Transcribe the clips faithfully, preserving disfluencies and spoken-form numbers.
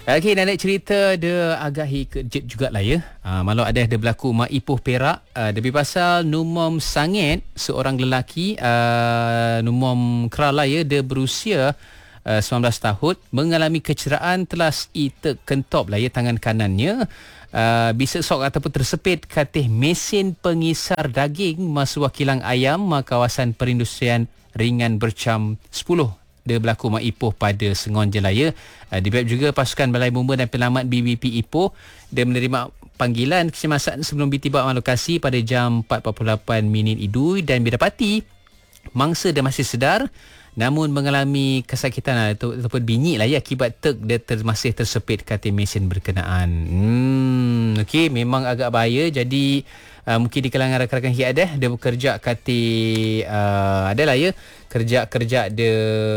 Okey, nak cerita dia agak kejut jugalah ya. Uh, malu ada ada berlaku mak ipoh Perak. Uh, lebih pasal numom sangit seorang lelaki uh, numom kerala ya, dia berusia uh, sembilan belas tahun mengalami kecederaan telas i terkentop lah ya tangan kanannya. Uh, bisa sok ataupun tersepit katih mesin pengisar daging masuah kilang ayam ma kawasan perindustrian ringan Bercam sepuluh. Dia berlaku mak Ipoh pada Sengon Jelaya. Uh, di bab juga pasukan Balai Bomba dan Penyelamat B B P Ipoh, dia menerima panggilan kecemasan sebelum ditiba ke lokasi pada jam empat empat puluh lapan minit idui dan didapati mangsa dia masih sedar namun mengalami kesakitan atau, ataupun binyi lah ya akibat tek dia ter, masih tersepit katil mesin berkenaan. Hmm, okey, memang agak bahaya. Jadi uh, mungkin di kalangan rakan-rakan H I A D dia bekerja katil uh, adalah ya kerja-kerja dia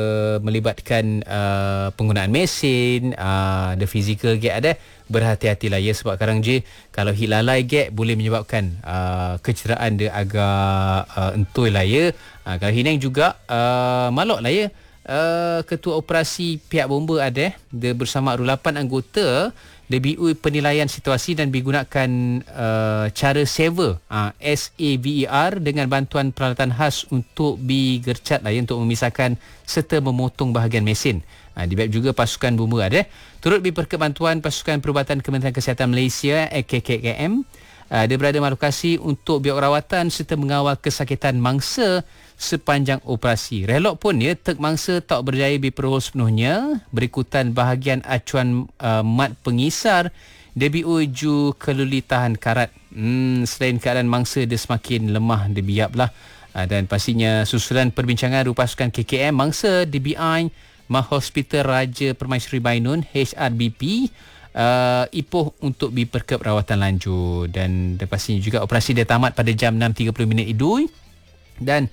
melibatkan uh, penggunaan mesin, uh, the physical gap ada, berhati-hatilah ya sebab sekarang je kalau hilalai gap boleh menyebabkan uh, kecederaan dia agak uh, entoi lah ya. Uh, kalau Hineng juga uh, malok lah ya. Uh, Ketua Operasi Pihak Bomba ada, dia bersama lapan anggota D B U penilaian situasi dan digunakan uh, cara sever uh, S A V E R dengan bantuan peralatan khas untuk bigercat lah ya, untuk memisahkan serta memotong bahagian mesin. Uh, di bab juga pasukan bomba ada turut diperket bantuan pasukan perubatan Kementerian Kesihatan Malaysia K K K M. Uh, dia berada di lokasi untuk biar rawatan serta mengawal kesakitan mangsa sepanjang operasi. Relok pun ya, tek mangsa tak berjaya diperol sepenuhnya berikutan bahagian acuan uh, mat pengisar D B U ju keluli tahan karat. Hmm, selain keadaan mangsa dia semakin lemah dia biaplah. Uh, dan pastinya susulan perbincangan rupa pasukan K K M mangsa D B I Mah Hospital Raja Permaisuri Bainun H R B P Uh, Ipoh untuk diperkep rawatan lanjut. Dan pastinya juga operasi dia tamat pada jam enam tiga puluh minit idui. Dan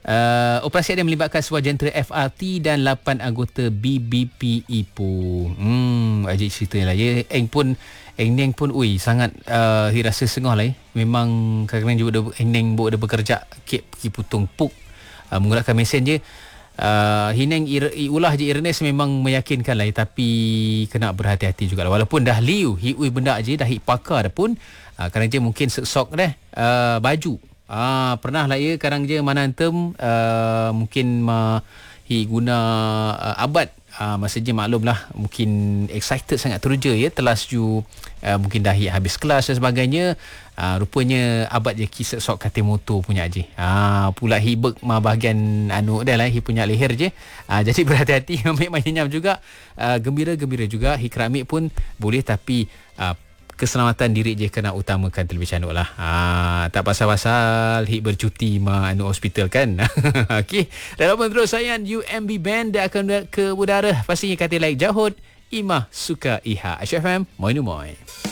uh, operasi ada melibatkan sebuah jentera F R T dan lapan anggota B B P Ipoh. Hmm, ajik ceritanya lah ya. Eng pun Eng Neng pun ui sangat uh, rasa sengah lah ya. Memang kadang-kadang juga Eng Neng buat dia bekerja kip pergi putung puk uh, menggunakan mesin je. Uh, Hineng ulah je Ernest memang meyakinkan lah ya, tapi kena berhati-hati juga lah. Walaupun dah liu hiui benda je dah hik pakar dah pun uh, kadang je mungkin sok dah uh, baju uh, pernah lah ya kadang je mana antem uh, mungkin ma hi guna uh, abad uh, masa je maklum lah mungkin excited sangat teruja ya telas ju uh, mungkin dah hi habis kelas dan sebagainya. Uh, rupanya abad je kisah sok katil motor punya je. Ah uh, pula hibek mah bahagian anu dah lah hi punya leher je. Uh, jadi berhati-hati ambil mainnya juga. Uh, gembira-gembira juga hi keramik pun boleh tapi uh, keselamatan diri je kena utamakan terlebih cantik lah. Ah, tak pasal-pasal hi bercuti mah anu hospital kan. Okey. Dan apa terus sayang U M B Band dia akan ke udara pastinya katil like Jahud Imah Suka Iha H F M Moinu Moi.